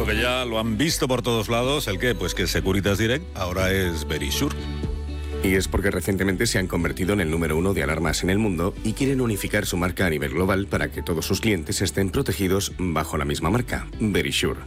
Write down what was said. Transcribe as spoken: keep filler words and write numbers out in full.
seguro que ya lo han visto por todos lados. ¿El qué? Pues que Securitas Direct ahora es Verisure. Y es porque recientemente se han convertido en el número uno de alarmas en el mundo y quieren unificar su marca a nivel global para que todos sus clientes estén protegidos bajo la misma marca, Verisure.